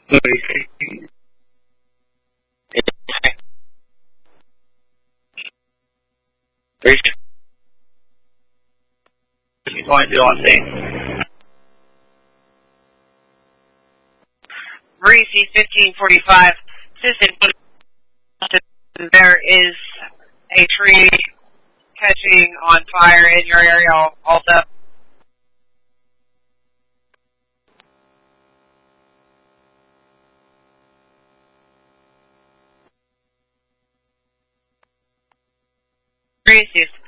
Going to on scene. Reese 1545. There is a tree catching on fire in your area also. Reese